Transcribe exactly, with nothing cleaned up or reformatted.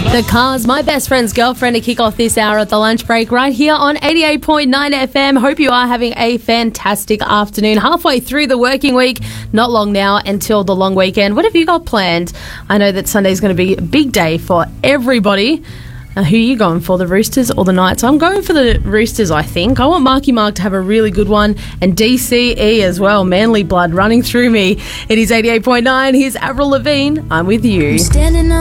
The Cars, my best friend's girlfriend, to kick off this hour at the lunch break right here on eighty-eight point nine F M. Hope you are having a fantastic afternoon. Halfway through the working week, not long now until the long weekend. What have you got planned? I know that Sunday's going to be a big day for everybody. Now, who are you going for, the Roosters or the Knights? I'm going for the Roosters, I think. I want Marky Mark to have a really good one, and D C E as well. Manly blood running through me. It is eighty-eight point nine. Here's Avril Lavigne. I'm with you.